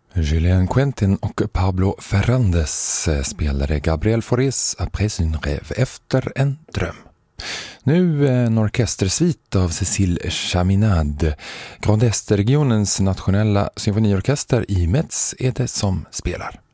Julien Quentin och Pablo Ferrandes spelade Gabriel Faurés Après une rêve, efter en dröm. Nu en orkestersvit av Cécile Chaminade. Grand Est-regionens nationella symfoniorkester i Metz är det som spelar.